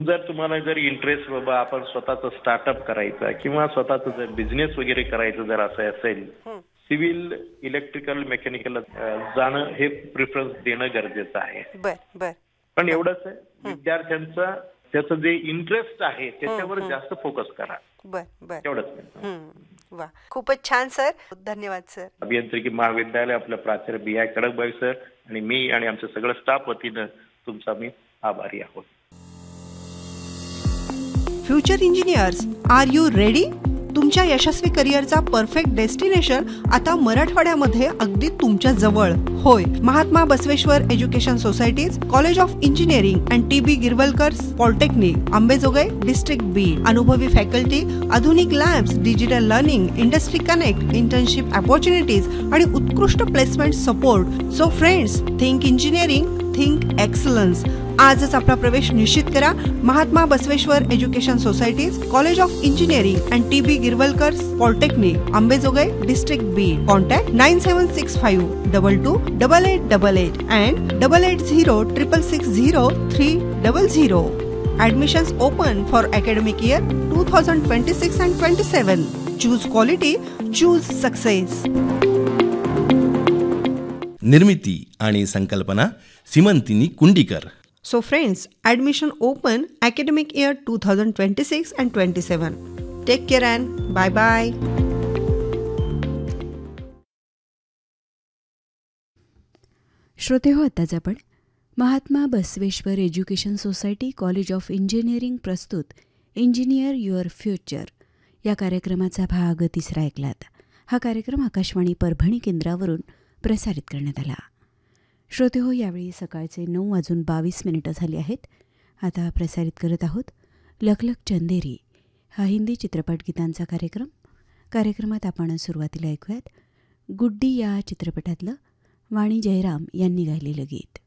जर तुम्हाला जर इंटरेस्ट बाबा आपण स्वतःचं स्टार्टअप करायचा किंवा स्वतःचं जर बिझनेस वगैरे करायचं जर असं असेल, सिव्हिल, इलेक्ट्रिकल, मेकॅनिकल जाणं हे प्रिफरन्स देणं गरजेचं आहे. बर बर पण एवढंच आहे, विद्यार्थ्यांचा त्याचं जे इंटरेस्ट आहे त्याच्यावर जास्त फोकस करा. बर बर एवढंच. वा, खूपच छान सर, धन्यवाद सर. अभियांत्रिकी महाविद्यालय, आपलं प्राचार्य B.I. खडकबाई सर आणि मी आणि आमचं सगळं स्टाफ वतीनं तुमचा मी आभारी आहोत. Future engineers, R you ready? तुमच्या यशस्वी करिअरचा परफेक्ट डेस्टिनेशन आता मराठवाड्यामध्ये अगदी तुमच्या जवळ. होय, Mahatma Basaveshwar education societies, college of engineering and TB गिरवलकर polytechnic, Ambejogai, district Beed. अनुभवी फॅकल्टी, आधुनिक labs, digital learning, industry connect, internship opportunities आणि उत्कृष्ट placement support. So friends, think engineering, think excellence. आजच आपला प्रवेश निश्चित करा. Mahatma Basaveshwar education societies, college of engineering and TB गिरवलकर polytechnic, Ambejogai, district Beed. Contact 9765228888 and 8806660300. Admissions open for academic year 2026 and 27. Choose quality, choose success. निर्मिती आणि संकल्पना Seemantini कुंडीकर. So friends, admission open academic year 2026 and 27. Take care and bye bye. श्रोतेहो, आताच आपण Mahatma Basaveshwar education society, college of engineering प्रस्तुत engineer your future या कार्यक्रमाचा भाग 3 ऐकलात. हा कार्यक्रम आकाशवाणी परभणी केंद्रावरून प्रसारित करण्यात आला. श्रोतेहो, यावेळी सकाळचे 9:22 झाले आहेत. आता प्रसारित करत आहोत लखलख चंदेरी हा हिंदी चित्रपट गीतांचा कार्यक्रम. कार्यक्रमात आपण सुरुवातीला ऐकूयात गुड्डी या चित्रपटातलं वाणी जयराम यांनी गायलेलं गीत.